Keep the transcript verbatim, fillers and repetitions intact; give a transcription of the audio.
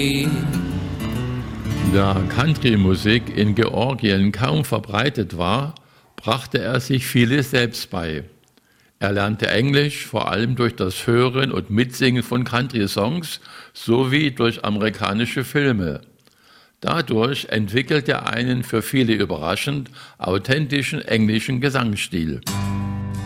Da Country-Musik in Georgien kaum verbreitet war, brachte er sich vieles selbst bei. Er lernte Englisch vor allem durch das Hören und Mitsingen von Country-Songs sowie durch amerikanische Filme. Dadurch entwickelte er einen für viele überraschend authentischen englischen Gesangsstil.